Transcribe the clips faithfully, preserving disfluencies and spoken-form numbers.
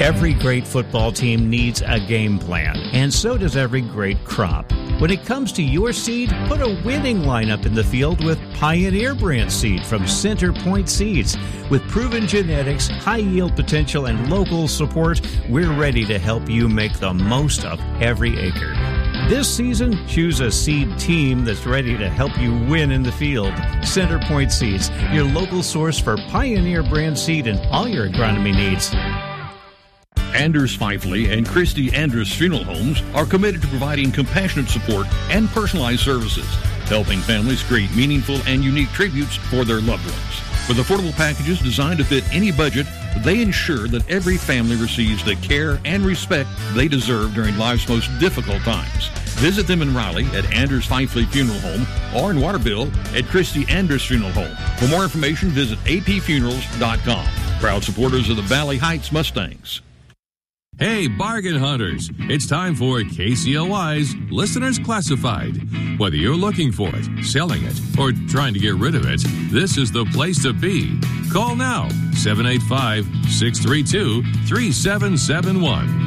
Every great football team needs a game plan, and so does every great crop. When it comes to your seed, put a winning lineup in the field with Pioneer brand seed from Center Point Seeds. With proven genetics, high yield potential, and local support, we're ready to help you make the most of every acre. This season, choose a seed team that's ready to help you win in the field. Center Point Seeds, your local source for Pioneer brand seed and all your agronomy needs. Anders Pfeiffer and Christy Anders Funeral Homes are committed to providing compassionate support and personalized services, helping families create meaningful and unique tributes for their loved ones. With affordable packages designed to fit any budget, they ensure that every family receives the care and respect they deserve during life's most difficult times. Visit them in Raleigh at Anders Pfeiffer Funeral Home or in Waterville at Christy Anders Funeral Home. For more information, visit a p funerals dot com. Proud supporters of the Valley Heights Mustangs. Hey, bargain hunters, it's time for K C L Y's Listeners Classified. Whether you're looking for it, selling it, or trying to get rid of it, this is the place to be. Call now, seven eight five, six three two, three seven seven one.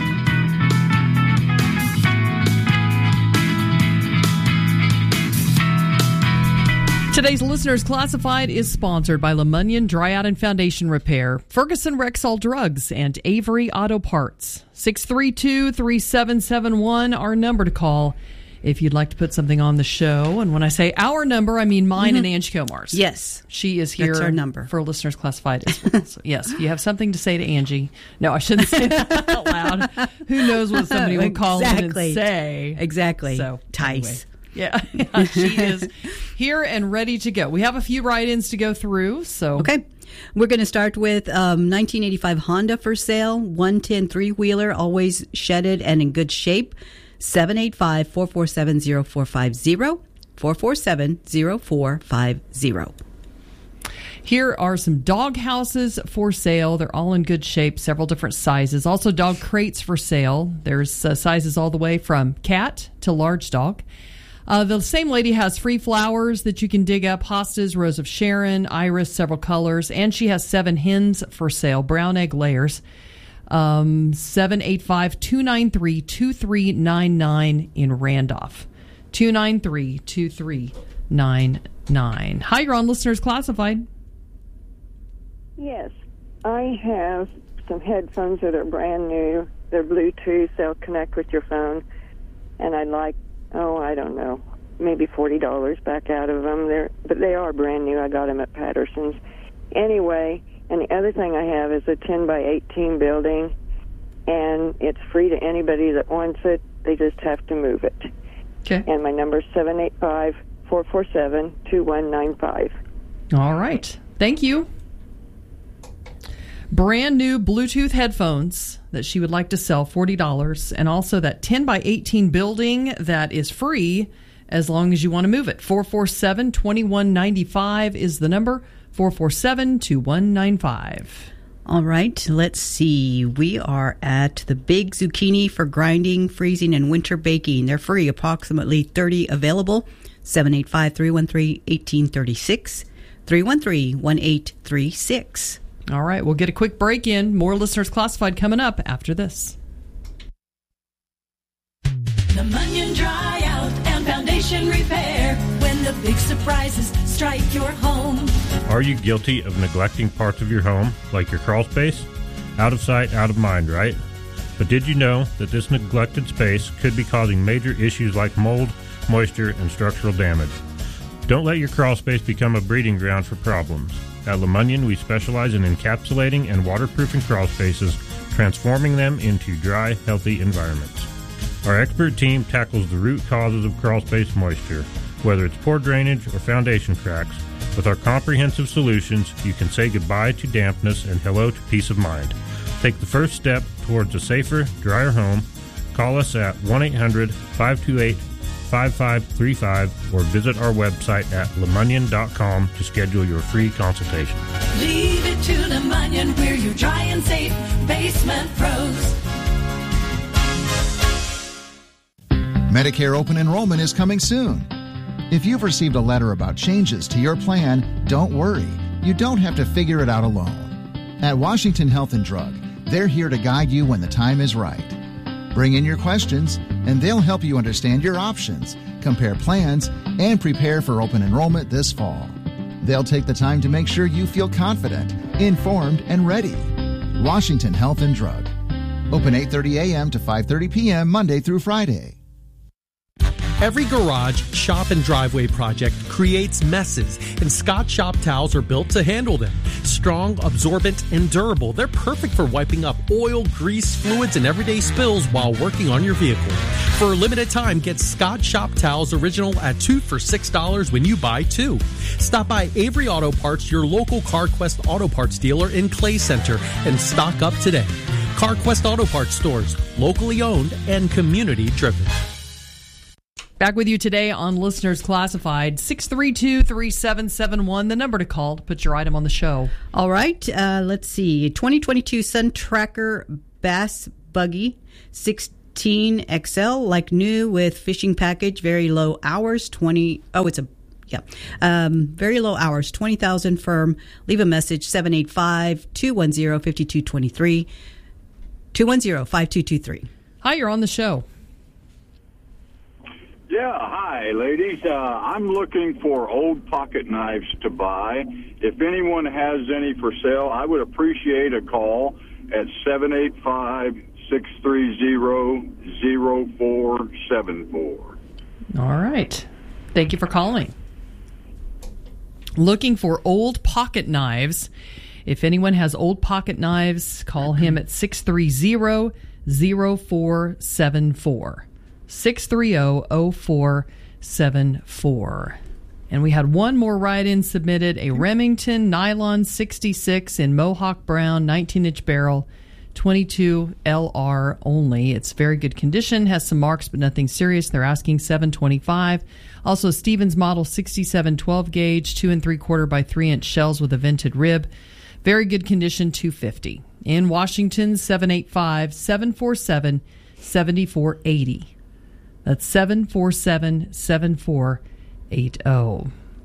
Today's Listeners Classified is sponsored by LeMunyon Dry Out and Foundation Repair, Ferguson Rexall Drugs, and Avery Auto Parts. six three two, three seven seven one, our number to call if you'd like to put something on the show. And when I say our number, I mean mine mm-hmm. and Angie Comar's. Yes. She is here. That's our number. For Listeners Classified as well. So, yes, if you have something to say to Angie. No, I shouldn't say that out loud. Who knows what somebody will call exactly. in and say. Exactly. So, Tice. Anyway. Yeah, yeah, she is here and ready to go. We have a few write-ins to go through. So okay, we're going to start with um, nineteen eighty-five Honda for sale, one ten three-wheeler, always shedded and in good shape. seven eight five, four four seven, zero four five zero, four four seven, zero four five zero. Here are some dog houses for sale. They're all in good shape, several different sizes. Also dog crates for sale. There's uh, sizes all the way from cat to large dog. Uh, the same lady has free flowers that you can dig up, hostas, rose of Sharon, iris, several colors, and she has seven hens for sale, brown egg layers. Um, seven eight five, two nine three, two three nine nine in Randolph. two nine three, two three nine nine. Hi, you're on Listeners Classified. Yes, I have some headphones that are brand new. They're Bluetooth. They'll connect with your phone, and I'd like Oh, I don't know, maybe forty dollars back out of them. They're, but they are brand new. I got them at Patterson's. Anyway, and the other thing I have is a ten by eighteen building, and it's free to anybody that wants it. They just have to move it. Okay. And my number is seven eight five, four four seven, two one nine five. All right. Thank you. Brand new Bluetooth headphones that she would like to sell, forty dollars, and also that ten by eighteen building that is free as long as you want to move it. four four seven, two one nine five is the number, four four seven, two one nine five. All right, let's see. We are at the Big Zucchini for grinding, freezing, and winter baking. They're free, approximately thirty available. seven eight five, three one three, one eight three six, three one three, one eight three six. All right, we'll get a quick break in. More Listeners Classified coming up after this. LeMunyon Dry Out and Foundation Repair. When the big surprises strike your home. Are you guilty of neglecting parts of your home, like your crawl space? Out of sight, out of mind, right? But did you know that this neglected space could be causing major issues like mold, moisture, and structural damage? Don't let your crawl space become a breeding ground for problems. At LeMunyon, we specialize in encapsulating and waterproofing crawl spaces, transforming them into dry, healthy environments. Our expert team tackles the root causes of crawl space moisture, whether it's poor drainage or foundation cracks. With our comprehensive solutions, you can say goodbye to dampness and hello to peace of mind. Take the first step towards a safer, drier home. Call us at one eight hundred, five two eight, five five three five or visit our website at lemunyon dot com to schedule your free consultation. Leave it to LeMunyon, we're your dry and safe basement pros. Medicare open enrollment is coming soon. If you've received a letter about changes to your plan, don't worry. You don't have to figure it out alone. At Washington Health and Drug, They're here to guide you when the time is right. Bring in your questions, and they'll help you understand your options, compare plans, and prepare for open enrollment this fall. They'll take the time to make sure you feel confident, informed, and ready. Washington Health and Drug. Open eight thirty a.m. to five thirty p.m. Monday through Friday. Every garage, shop, and driveway project creates messes, and Scott Shop towels are built to handle them. Strong, absorbent, and durable, they're perfect for wiping up oil, grease, fluids, and everyday spills while working on your vehicle. For a limited time, get Scott Shop towels original at two for six dollars when you buy two. Stop by Avery Auto Parts, your local CarQuest Auto Parts dealer in Clay Center, and stock up today. CarQuest Auto Parts stores, locally owned and community driven. Back with you today on Listeners Classified, six three two, three seven seven one, the number to call to put your item on the show. All right, uh, let's see. twenty twenty-two Sun Tracker Bass Buggy sixteen X L, like new with fishing package, very low hours, twenty, oh, it's a, yeah, um, very low hours, twenty thousand firm. Leave a message, seven eight five, two one zero, five two two three, two one zero, five two two three. Hi, you're on the show. Yeah, hi, ladies. Uh, I'm looking for old pocket knives to buy. If anyone has any for sale, I would appreciate a call at seven eight five, six three zero, zero four seven four. All right. Thank you for calling. Looking for old pocket knives. If anyone has old pocket knives, call him at six three zero, zero four seven four. six three zero, zero four seven four. And we had one more write-in submitted, a Remington Nylon sixty-six in Mohawk Brown, nineteen-inch barrel, twenty-two L R only. It's very good condition, has some marks but nothing serious. They're asking seven twenty-five. Also, Stevens model sixty-seven twelve gauge, two and three quarter by three inch shells with a vented rib. Very good condition, two fifty. In Washington, seven eight five, seven four seven, seven four eight zero. That's seven four seven, seven four eight zero.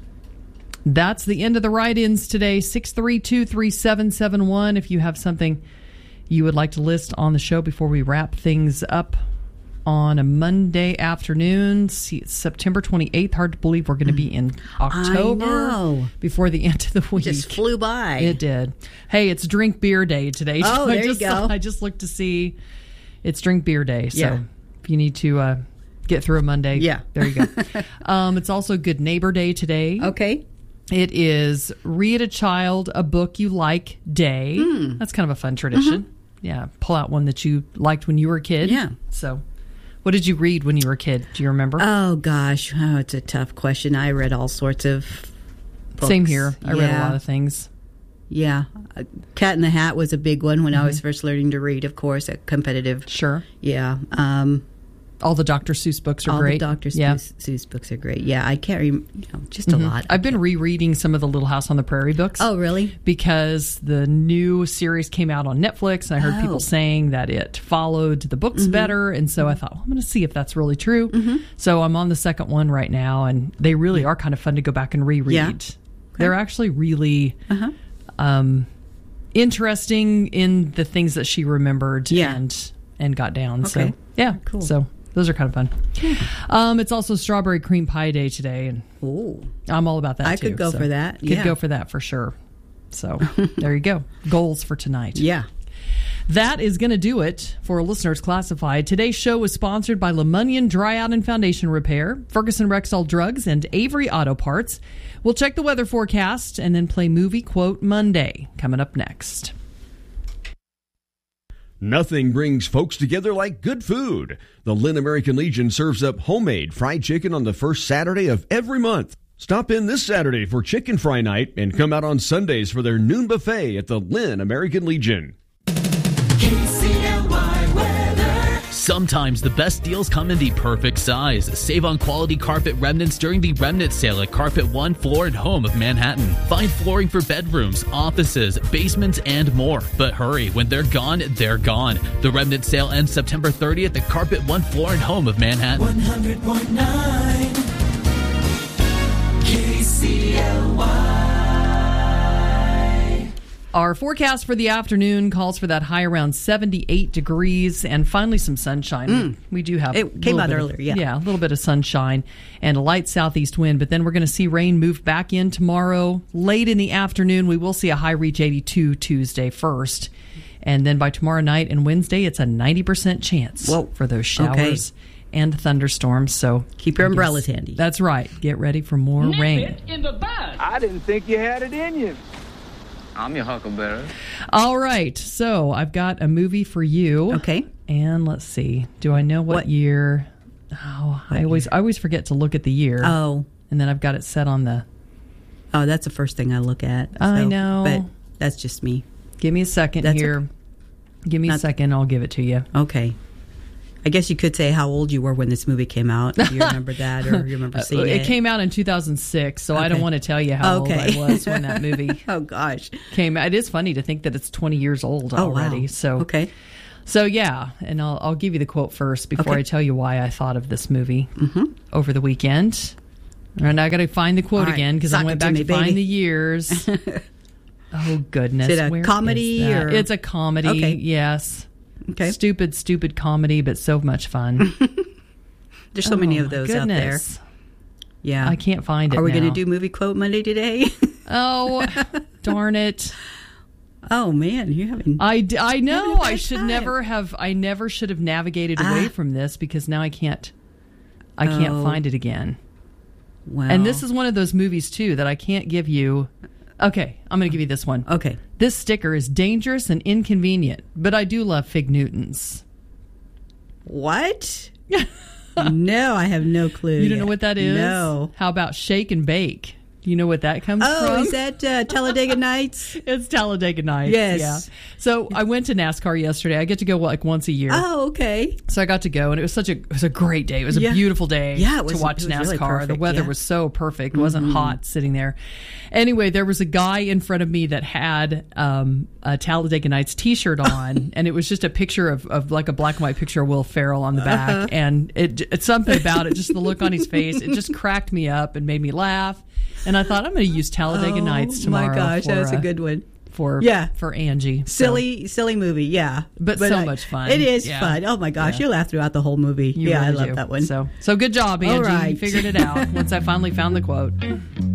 That's the end of the write-ins today. six three two, three seven seven one. If you have something you would like to list on the show before we wrap things up on a Monday afternoon. See, it's September twenty-eighth. Hard to believe we're going to be in October I know. before the end of the week. Just flew by. It did. Hey, it's Drink Beer Day today. Oh, I there just, you go. I just looked to see it's Drink Beer Day. So Yeah. if you need to uh, get through a Monday, Yeah. there you go. um, it's also Good Neighbor Day today. Okay. It is Read a Child a Book You Like Day. Mm. That's kind of a fun tradition. Mm-hmm. Yeah, pull out one that you liked when you were a kid. Yeah. So, what did you read when you were a kid? Do you remember? Oh, gosh. Oh, it's a tough question. I read all sorts of books. Same here. I yeah. read a lot of things. Yeah. Uh, Cat in the Hat was a big one when Mm-hmm. I was first learning to read, of course, a competitive. Sure. Yeah. Um, all the Doctor Seuss books are all great. All the Doctor yeah. Seuss, Seuss books are great. Yeah, I can't remember, you know, just mm-hmm. a lot. I've been rereading some of the Little House on the Prairie books. Oh, really? Because the new series came out on Netflix, and I heard oh. people saying that it followed the books mm-hmm. better, and so I thought, well, I'm going to see if that's really true. Mm-hmm. So I'm on the second one right now, and they really are kind of fun to go back and reread. Yeah. Okay. They're actually really uh-huh. um, interesting in the things that she remembered yeah. and and got down. Okay. So yeah, cool. So those are kind of fun. Um, it's also Strawberry Cream Pie Day today, and Ooh. I'm all about that. I too, could go so for that. Could Yeah. go for that for sure. So there you go. Goals for tonight. Yeah. That is going to do it for Listeners Classified. Today's show was sponsored by LeMunyon Dry Out and Foundation Repair, Ferguson Rexall Drugs, and Avery Auto Parts. We'll check the weather forecast and then play Movie Quote Monday coming up next. Nothing brings folks together like good food. The Lynn American Legion serves up homemade fried chicken on the first Saturday of every month. Stop in this Saturday for chicken fry night and come out on Sundays for their noon buffet at the Lynn American Legion. K C L Y weather. Sometimes the best deals come in the perfect size. Save on quality carpet remnants during the remnant sale at Carpet One Floor and Home of Manhattan. Find flooring for bedrooms, offices, basements, and more. But hurry, when they're gone, they're gone. The remnant sale ends September thirtieth at Carpet One Floor and Home of Manhattan. one hundred point nine K C L Y. Our forecast for the afternoon calls for that high around seventy-eight degrees and finally some sunshine. Mm. We, we do have it came out earlier, of, yeah. Yeah, a little bit of sunshine and a light southeast wind, but then we're going to see rain move back in tomorrow. Late in the afternoon, we will see a high reach eighty-two Tuesday first. And then by tomorrow night and Wednesday, it's a ninety percent chance Whoa. for those showers Okay. and thunderstorms. So keep your I umbrellas guess, handy. That's right. Get ready for more Nip rain. it in the bud. I didn't think you had it in you. I'm your huckleberry. All right. So I've got a movie for you. Okay. And let's see. Do I know what, What? year? Oh, I always I always forget to look at the year. Oh. And then I've got it set on the... Oh, that's the first thing I look at. I so- know. But that's just me. Give me a second That's here. okay. Give me a Not- second. I'll give it to you. Okay. I guess you could say how old you were when this movie came out. Do you remember that, or you remember seeing it? It came out in two thousand six, so I don't Okay. want to tell you how Okay. old I was when that movie Oh, gosh. came out. It is funny to think that it's twenty years old Oh, already. wow. So Okay. So yeah, and I'll I'll give you the quote first before Okay. I tell you why I thought of this movie Mm-hmm. over the weekend. And I got to find the quote All right. again because I Sock went it to back me, to find baby. the years. Oh goodness! Is it a Where comedy is that? or- It's a comedy. Okay. Yes. Okay. Stupid, stupid comedy, but so much fun. There's so many Oh, of those my out there. goodness. Yeah. I can't find it Are we now. going to do Movie Quote Monday today? Oh, darn it! Oh, man. You're having... I, d- I know Having a bad I should time. never have. I never should have navigated away Ah. from this because now I can't. I can't Oh. find it again. Well. And this is one of those movies too that I can't give you. Okay, I'm going to give you this one. Okay. This sticker is dangerous and inconvenient, but I do love Fig Newtons. What? No, I have no clue. You don't yet. know what that is? No. How about Shake and Bake? Do you know what that comes Oh, from? is that uh, Talladega Nights? It's Talladega Nights. Yes. Yeah. So I went to NASCAR yesterday. I get to go like once a year. Oh, okay. So I got to go, and it was such a it was a great day. It was a Yeah. beautiful day Yeah, it was- to watch it was really NASCAR. the perfect, weather yeah. was so perfect. It wasn't Mhm. hot sitting there. Anyway, there was a guy in front of me that had um, a Talladega Nights T-shirt on, and it was just a picture of, of like a black and white picture of Will Ferrell on the back, Uh-huh. and it, it's something about it, just the look on his face, it just cracked me up and made me laugh. And I thought I'm going to use Talladega Oh, Nights tomorrow. my gosh, for, that's a uh, good one. for Yeah. for Angie. So- Silly, silly movie, yeah. But so I- much fun. It is Yeah. fun. Oh, my gosh. Yeah. You'll laugh throughout the whole movie. You yeah, really I love do. that one. So, so good job, Angie. All right. You figured it out once I finally found the quote.